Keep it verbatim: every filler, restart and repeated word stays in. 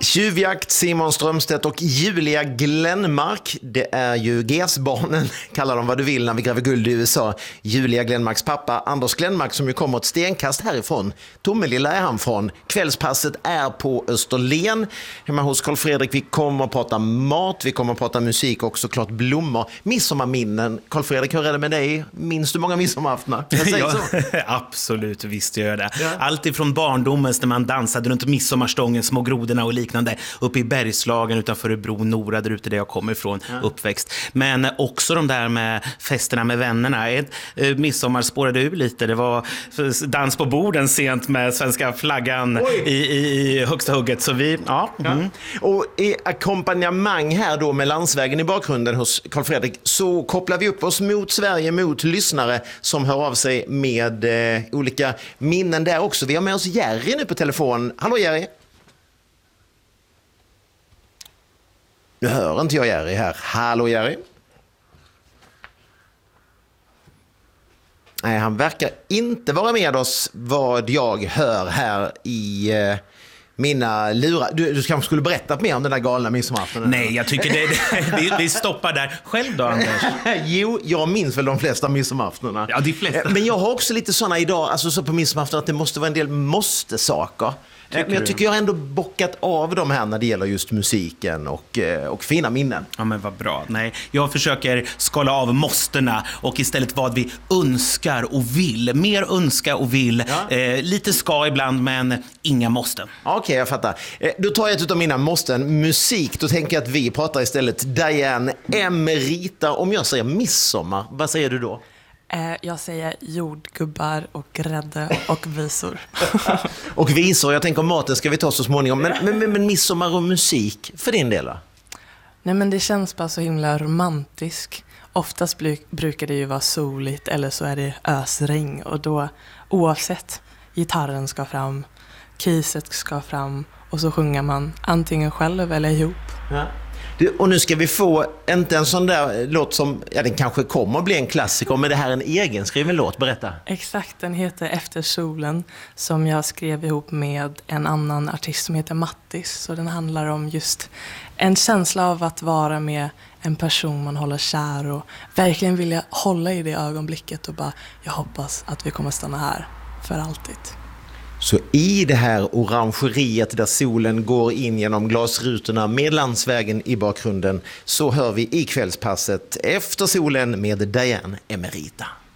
Tjuvjakt, Simon Strömstedt och Julia Glenmark. Det är ju G S-barnen, kallar dem vad du vill när vi gräver guld i U S A. Julia Glenmarks pappa, Anders Glenmark, som ju kommer ett stenkast härifrån. Tomelilla är han från. Kvällspasset är på Österlen, hemma hos Carl Fredrik. Vi kommer att prata mat, vi kommer att prata musik och såklart blommor. Midsommarminnen. Carl Fredrik, hur är det med dig? Minns du många midsommarafton? Ja, absolut, visst gör jag det. Ja. Allt ifrån barndomens när man dansade runt midsommarstången, små grodorna och liknande, uppe i Bergslagen utanför Örebro, Nora, där ute där jag kommer ifrån, ja. uppväxt. Men också de där med festerna med vännerna. Ett eh, midsommar spårade ur lite. Det var dans på borden sent med svenska flaggan i, i, i högsta hugget. Så vi, ja. ja. Mm. Och i ackompanjemang här då med landsvägen i bakgrunden hos Carl Fredrik så kopplar vi upp oss mot Sverige, mot lyssnare som hör av sig med eh, olika minnen där också. Vi har med oss Jerry nu på telefon. Hallå Jerry. Nu hör inte jag Jerry här. Hallå Jerry. Nej, han verkar inte vara med oss vad jag hör här i eh, mina lurar. Du, du kanske skulle berätta mer om den där galna midsommaraftonen. Nej, jag tycker det, det vi, vi stoppar där. Själv då, Anders? Jo, jag minns väl de flesta midsommaraftonerna. Ja, de flesta. Men jag har också lite såna idag, alltså så på midsommarafton att det måste vara en del måste-saker. Tycker men jag tycker jag har ändå bockat av dem här när det gäller just musiken och, och fina minnen. Ja, men vad bra. Nej, jag försöker skala av måsterna och istället vad vi önskar och vill. Mer önska och vill. Ja. Eh, lite ska ibland, men inga måsten. Okej, okay, jag fattar. Eh, då tar jag ett av mina måsten. Musik, då tänker jag att vi pratar istället Diane Emerita. Om jag säger midsommar, vad säger du då? Jag säger jordgubbar och grädde och visor. Och visor, jag tänker maten ska vi ta så småningom. Men, men, men, men midsommar och musik, för din del då? Nej, men det känns bara så himla romantisk. Oftast bly- brukar det ju vara soligt eller så är det ösregn. Och då, oavsett, gitarren ska fram, kiset ska fram och så sjunger man antingen själv eller ihop. Ja. Och nu ska vi få, inte en sån där låt som, ja den kanske kommer att bli en klassiker, men det här är en egenskriven låt, berätta. Exakt, den heter Efter solen som jag skrev ihop med en annan artist som heter Mattis. Så den handlar om just en känsla av att vara med en person man håller kär och verkligen vilja hålla i det ögonblicket och bara, jag hoppas att vi kommer stanna här för alltid. Så i det här orangeriet där solen går in genom glasrutorna med landsvägen i bakgrunden så hör vi i kvällspasset Efter solen med Diane Emerita.